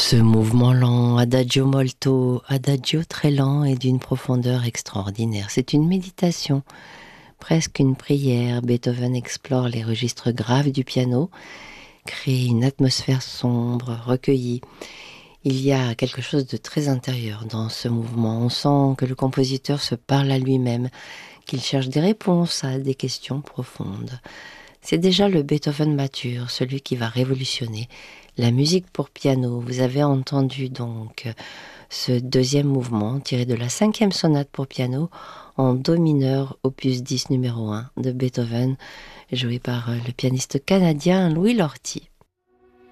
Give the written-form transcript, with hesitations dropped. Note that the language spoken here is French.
Ce mouvement lent, adagio molto, adagio très lent et d'une profondeur extraordinaire. C'est une méditation, presque une prière. Beethoven explore les registres graves du piano, crée une atmosphère sombre, recueillie. Il y a quelque chose de très intérieur dans ce mouvement. On sent que le compositeur se parle à lui-même, qu'il cherche des réponses à des questions profondes. C'est déjà le Beethoven mature, celui qui va révolutionner la musique pour piano. Vous avez entendu donc ce deuxième mouvement tiré de la cinquième sonate pour piano en do mineur, opus 10 numéro 1 de Beethoven, joué par le pianiste canadien Louis Lorty.